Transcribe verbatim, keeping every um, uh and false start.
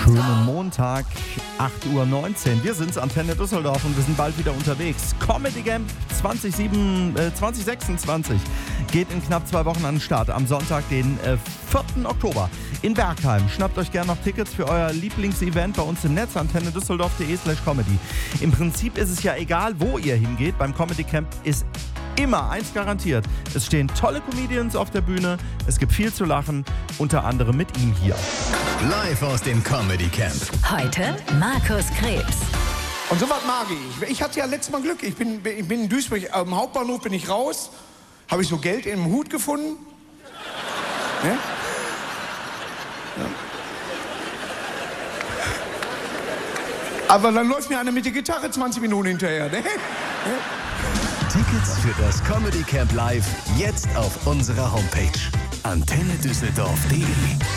Schönen Montag, acht Uhr neunzehn. Wir sind's, Antenne Düsseldorf, und wir sind bald wieder unterwegs. Comedy Camp zwanzig sechsundzwanzig geht in knapp zwei Wochen an den Start. Am Sonntag, den äh, vierten Oktober in Bergheim. Schnappt euch gerne noch Tickets für euer Lieblingsevent bei uns im Netz, antenne düsseldorf punkt de slash comedy. Im Prinzip ist es ja egal, wo ihr hingeht. Beim Comedy Camp ist immer eins garantiert: Es stehen tolle Comedians auf der Bühne, es gibt viel zu lachen, unter anderem mit ihm hier. Live aus dem Comedy Camp. Heute Markus Krebs. Und sowas mag ich. Ich hatte ja letztes Mal Glück. Ich bin, ich bin in Duisburg, am Hauptbahnhof bin ich raus, habe ich so Geld in einem Hut gefunden. Ja? Ja. Aber dann läuft mir einer mit der Gitarre zwanzig Minuten hinterher. Ne? Ja? Tickets für das Comedy Camp Live jetzt auf unserer Homepage antenne düsseldorf punkt de.